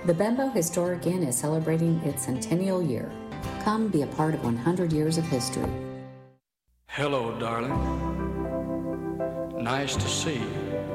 The Bembo Historic Inn is celebrating its centennial year. Come be a part of 100 years of history. Hello, darling. Nice to see you.